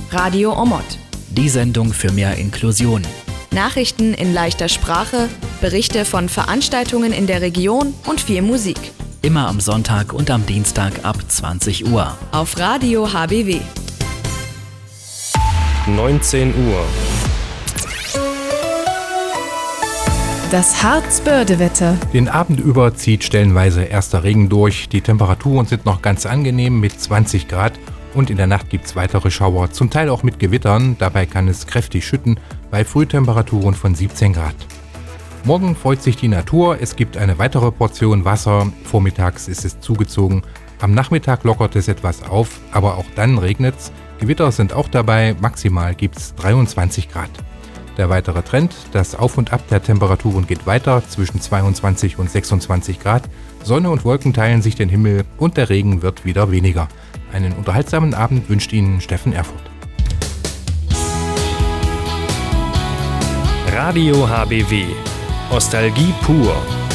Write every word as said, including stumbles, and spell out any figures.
Radio Omot. Die Sendung für mehr Inklusion. Nachrichten in leichter Sprache, Berichte von Veranstaltungen in der Region und viel Musik. Immer am Sonntag und am Dienstag ab zwanzig Uhr. Auf Radio H B W. neunzehn Uhr. Das Harzbörde-Wetter. Den Abend über zieht stellenweise erster Regen durch. Die Temperaturen sind noch ganz angenehm mit zwanzig Grad und in der Nacht gibt es weitere Schauer, zum Teil auch mit Gewittern. Dabei kann es kräftig schütten bei Frühtemperaturen von siebzehn Grad. Morgen freut sich die Natur, es gibt eine weitere Portion Wasser. Vormittags ist es zugezogen. Am Nachmittag lockert es etwas auf, aber auch dann regnet es. Gewitter sind auch dabei, maximal gibt es dreiundzwanzig Grad. Der weitere Trend, das Auf und Ab der Temperaturen geht weiter zwischen zweiundzwanzig und sechsundzwanzig Grad. Sonne und Wolken teilen sich den Himmel und der Regen wird wieder weniger. Einen unterhaltsamen Abend wünscht Ihnen Steffen Erfurt. Radio H B W. Nostalgie pur.